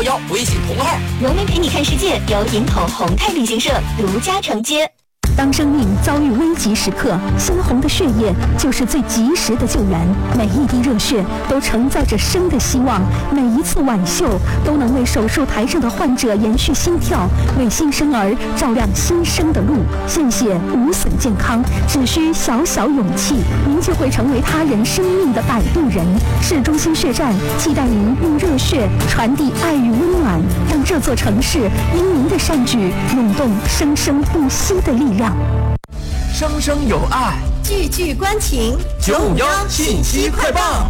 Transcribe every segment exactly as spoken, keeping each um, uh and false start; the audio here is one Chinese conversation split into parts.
幺幺微信同号。 农民陪你看世界由营口宏泰旅行社独家承接。 当生命遭遇危急时刻，鲜红的血液就是最及时的救援。每一滴热血都承载着生的希望，每一次挽袖都能为手术台上的患者延续心跳，为新生儿照亮新生的路。献血无损健康，只需小小勇气，您就会成为他人生命的摆渡人。市中心血站期待您用热血传递爱与温暖，让这座城市因您的善举涌动生生不息的力量。 生生有爱， 句句关情。 九五幺信息快报。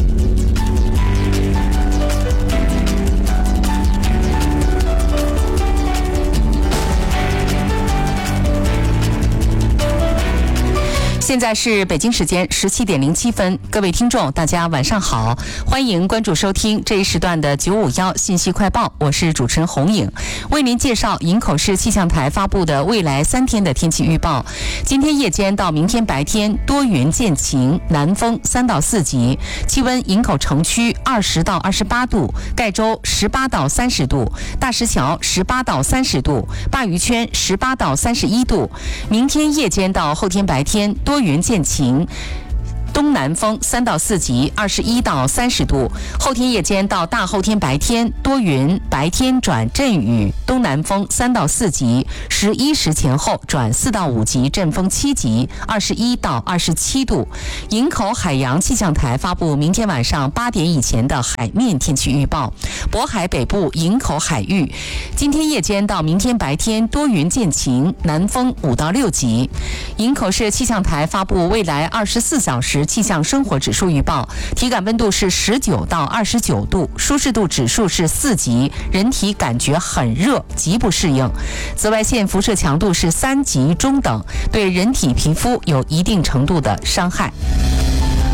现在是北京时间十七点零七分，各位听众，大家晚上好，欢迎关注收听这一时段的九五幺信息快报，我是主持人红颖，为您介绍营口市气象台发布的未来三天的天气预报。今天夜间到明天白天多云见晴，南风三到四级，气温营口城区二十到二十八度，盖州十八到三十度，大石桥十八到三十度，鲅鱼圈十八到三十一度。明天夜间到后天白天多云见晴，东南风三到四级，二十一到三十度。后天夜间到大后天白天多云，白天转阵雨，东南风三到四级，十一时前后转四到五级，阵风七级，二十一到二十七度。营口海洋气象台发布明天晚上八点以前的海面天气预报。渤海北部营口海域，今天夜间到明天白天多云见晴，南风五到六级。营口市气象台发布未来二十四小时气象生活指数预报，体感温度是十九到二十九度，舒适度指数是四级，人体感觉很热，极不适应。紫外线辐射强度是三级中等，对人体皮肤有一定程度的伤害。